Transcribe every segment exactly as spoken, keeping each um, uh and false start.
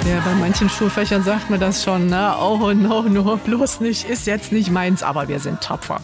Ja, bei manchen Schulfächern sagt man das schon, ne? Oh no, no, bloß nicht, ist jetzt nicht meins, aber wir sind tapfer.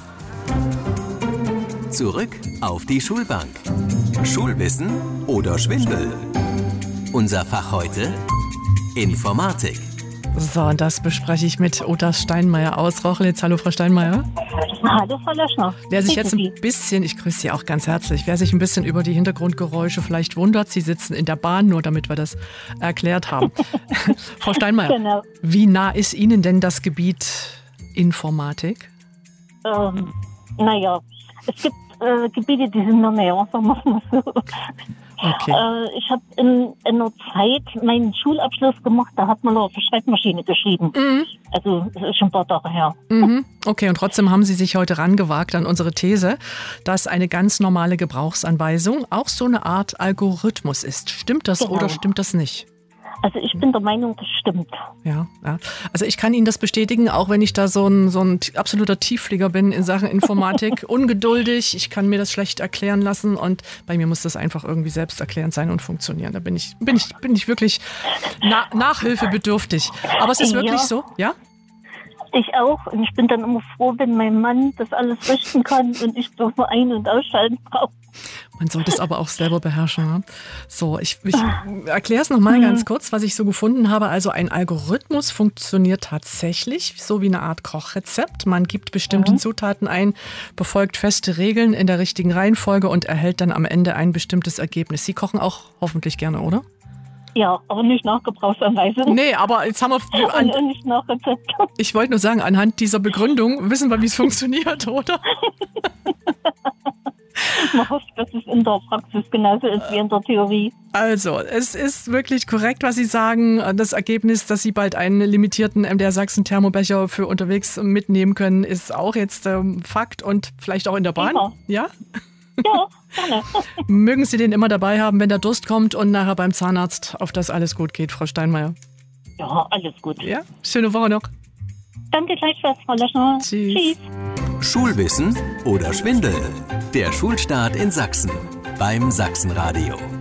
Zurück auf die Schulbank. Schulwissen oder Schwindel? Unser Fach heute: Informatik. So, und das bespreche ich mit Uta Steinmeier aus Rochlitz. Hallo, Frau Steinmeier. Hallo, Frau Löschner. Wer sich jetzt ein bisschen, ich grüße Sie auch ganz herzlich, wer sich ein bisschen über die Hintergrundgeräusche vielleicht wundert, Sie sitzen in der Bahn, nur damit wir das erklärt haben. Frau Steinmeier, genau. Wie nah ist Ihnen denn das Gebiet Informatik? Ähm, naja, es gibt äh, Gebiete, die sind mir näher, sagen wir mal so. Okay. Äh, ich habe in, in einer Zeit meinen Schulabschluss gemacht, da hat man noch auf der Schreibmaschine geschrieben. Mhm. Also das ist schon ein paar Tage her. Mhm. Okay, und trotzdem haben Sie sich heute rangewagt an unsere These, dass eine ganz normale Gebrauchsanweisung auch so eine Art Algorithmus ist. Stimmt das genau. oder stimmt das nicht? Also ich bin der Meinung, das stimmt. Ja, ja. Also ich kann Ihnen das bestätigen, auch wenn ich da so ein, so ein absoluter Tiefflieger bin in Sachen Informatik, ungeduldig, ich kann mir das schlecht erklären lassen und bei mir muss das einfach irgendwie selbsterklärend sein und funktionieren. Da bin ich, bin ich, bin ich wirklich na, nachhilfebedürftig. Aber es ist wirklich ja. so, ja? Ich auch. Und ich bin dann immer froh, wenn mein Mann das alles richten kann und ich bloß nur ein- und ausschalten brauche. Man sollte es aber auch selber beherrschen. Ne? So, ich, ich erkläre es nochmal mhm. ganz kurz, was ich so gefunden habe. Also ein Algorithmus funktioniert tatsächlich so wie eine Art Kochrezept. Man gibt bestimmte mhm. Zutaten ein, befolgt feste Regeln in der richtigen Reihenfolge und erhält dann am Ende ein bestimmtes Ergebnis. Sie kochen auch hoffentlich gerne, oder? Ja, aber nicht nach Gebrauchsanweisung. Nee, aber jetzt haben wir... An, und nicht nach Rezept. Ich wollte nur sagen, anhand dieser Begründung wissen wir, wie es funktioniert, oder? Man hofft, dass es in der Praxis genauso ist wie in der Theorie. Also, es ist wirklich korrekt, was Sie sagen. Das Ergebnis, dass Sie bald einen limitierten M D R Sachsen Thermobecher für unterwegs mitnehmen können, ist auch jetzt ähm, Fakt und vielleicht auch in der Bahn. Ja? Ja, gerne. Mögen Sie den immer dabei haben, wenn der Durst kommt und nachher beim Zahnarzt, auf das alles gut geht, Frau Steinmeier. Ja, alles gut. Ja, schöne Woche noch. Danke gleichfalls, Frau Löschner. Tschüss. Tschüss. Schulwissen oder Schwindel? Der Schulstart in Sachsen beim Sachsenradio.